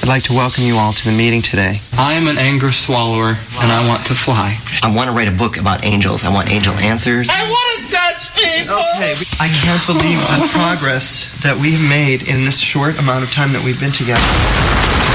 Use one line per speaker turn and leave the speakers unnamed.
I'd like to welcome you all to the meeting today. I am an anger swallower, and I want to fly.
I want to write a book about angels. I want angel answers.
I want to touch people!
Okay, I can't believe the progress that we've made in this short amount of time that we've been together.